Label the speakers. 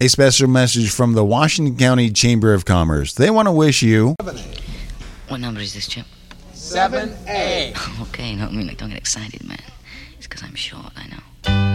Speaker 1: A special message from the Washington County Chamber of Commerce. They want to wish you...
Speaker 2: What number is this, Chip?
Speaker 3: 7A.
Speaker 2: Okay, no, don't get excited, man. It's because I'm short, I know.